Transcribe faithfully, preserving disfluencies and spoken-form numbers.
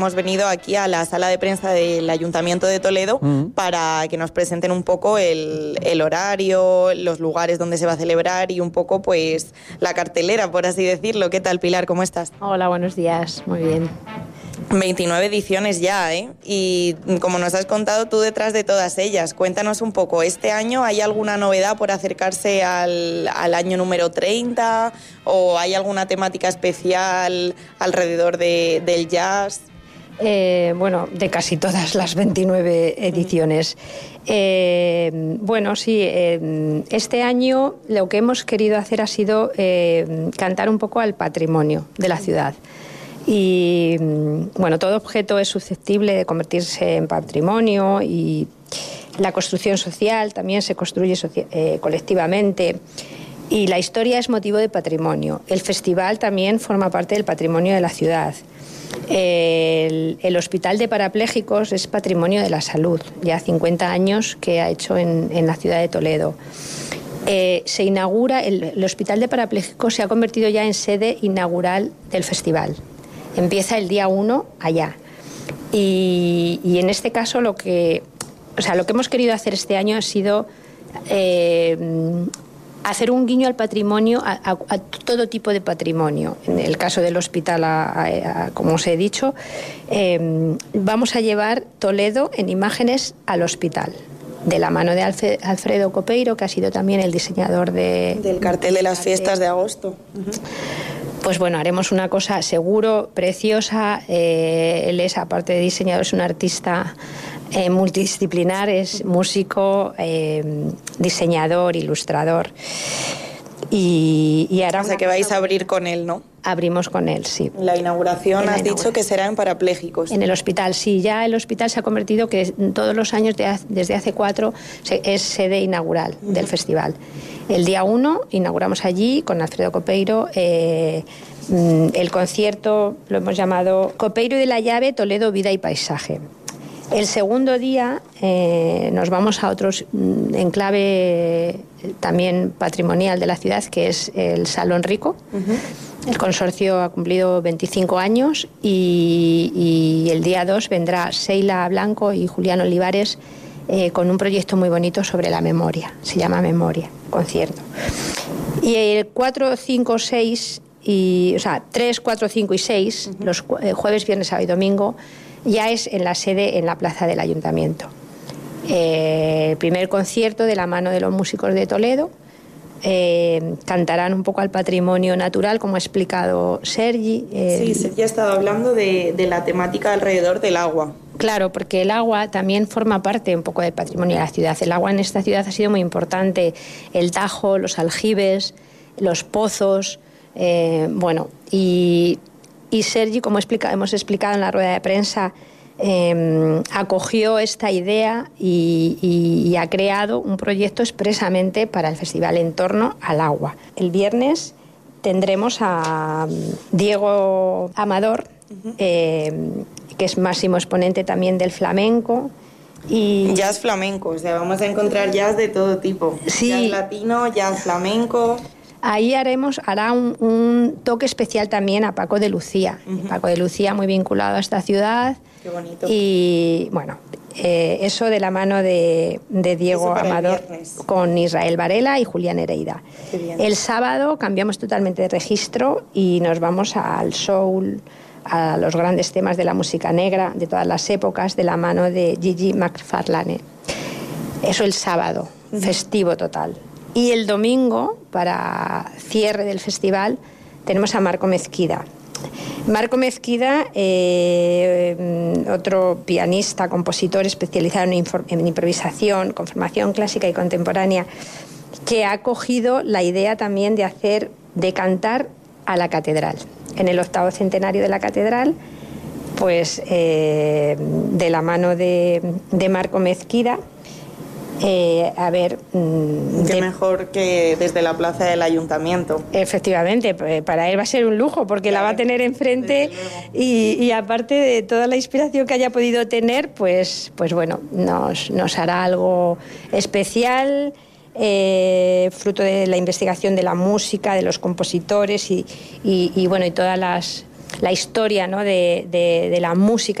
Hemos venido aquí a la sala de prensa del Ayuntamiento de Toledo uh-huh. para que nos presenten un poco el, el horario, los lugares donde se va a celebrar y un poco pues la cartelera, por así decirlo. ¿Qué tal, Pilar? ¿Cómo estás? Hola, buenos días. Muy bien. veintinueve ediciones ya, ¿eh? Y como nos has contado tú detrás de todas ellas, cuéntanos un poco, ¿este año hay alguna novedad por acercarse al, al año número treinta o hay alguna temática especial alrededor de, del jazz? Eh, bueno, de casi todas las veintinueve ediciones. Eh, bueno, sí, eh, este año lo que hemos querido hacer ha sido eh, cantar un poco al patrimonio de la ciudad. Y bueno, todo objeto es susceptible de convertirse en patrimonio y la construcción social también se construye socia- eh, colectivamente y la historia es motivo de patrimonio. El festival también forma parte del patrimonio de la ciudad. El, el Hospital de Parapléjicos es patrimonio de la salud, ya cincuenta años que ha hecho en, en la ciudad de Toledo. Eh, se inaugura, el, el Hospital de Parapléjicos se ha convertido ya en sede inaugural del festival. Empieza el día uno allá. Y, y en este caso lo que, o sea, lo que hemos querido hacer este año ha sido eh, hacer un guiño al patrimonio, a, a, a todo tipo de patrimonio. En el caso del hospital, a, a, a, como os he dicho, eh, vamos a llevar Toledo en imágenes al hospital, de la mano de Alfe, Alfredo Copeiro, que ha sido también el diseñador de, del cartel de las fiestas de agosto. Uh-huh. Pues bueno, haremos una cosa seguro, preciosa. Eh, él es, aparte de diseñador, es un artista eh, multidisciplinar, es músico, eh, diseñador, ilustrador. Y, y hará o sea que vais a abrir con él, ¿no? Abrimos con él, sí. La inauguración, has dicho que será en Parapléjicos. En el hospital, sí. Ya el hospital se ha convertido, que todos los años, de, desde hace cuatro, es sede inaugural uh-huh. del festival. El día uno inauguramos allí con Alfredo Copeiro eh, el concierto, lo hemos llamado Copeiro de la Llave, Toledo, Vida y Paisaje. El segundo día eh, nos vamos a otros enclave también patrimonial de la ciudad, que es el Salón Rico. Uh-huh. El consorcio ha cumplido veinticinco años y, y el día dos vendrá Seila Blanco y Julián Olivares eh, con un proyecto muy bonito sobre la memoria. Se llama Memoria, concierto. Y el cuatro, cinco, seis, y, o sea, tres, cuatro, cinco y seis, uh-huh. los eh, jueves, viernes, sábado y domingo, ya es en la sede, en la plaza del Ayuntamiento. Eh, el primer concierto de la mano de los músicos de Toledo. Eh, cantarán un poco al patrimonio natural, como ha explicado Sergi. Eh, sí, Sergi ha estado hablando de, de la temática alrededor del agua. Claro, porque el agua también forma parte un poco del patrimonio de la ciudad. El agua en esta ciudad ha sido muy importante. El Tajo, los aljibes, los pozos, eh, bueno, y, y Sergi, como explica, hemos explicado en la rueda de prensa, Eh, acogió esta idea y, y, y ha creado un proyecto expresamente para el festival en torno al agua. El viernes tendremos a Diego Amador, uh-huh. eh, que es máximo exponente también del flamenco. Y jazz flamenco, o sea, vamos a encontrar jazz de todo tipo. Sí. Jazz latino, jazz flamenco. Ahí haremos, hará un, un toque especial también a Paco de Lucía. Uh-huh. Paco de Lucía muy vinculado a esta ciudad. Qué bonito. Y bueno, eh, eso de la mano de, de Diego Amador con Israel Varela y Julián Hereida. Qué bien. El sábado cambiamos totalmente de registro y nos vamos al soul, a los grandes temas de la música negra de todas las épocas, de la mano de Gigi McFarlane. Eso el sábado, uh-huh. festivo total. Y el domingo, para cierre del festival, tenemos a Marco Mezquida. Marco Mezquida, eh, otro pianista, compositor especializado en, infor- en improvisación, con formación clásica y contemporánea, que ha cogido la idea también de hacer, de cantar a la catedral. En el octavo centenario de la catedral, pues eh, de la mano de, de Marco Mezquida, Eh, a ver... Mmm, Qué de... mejor que desde la plaza del Ayuntamiento. Efectivamente, para él va a ser un lujo porque claro, la va a tener enfrente y, y aparte de toda la inspiración que haya podido tener, pues, pues bueno, nos, nos hará algo especial, eh, fruto de la investigación de la música, de los compositores y, y, y bueno, y todas las... la historia, ¿no?, de, de, de la música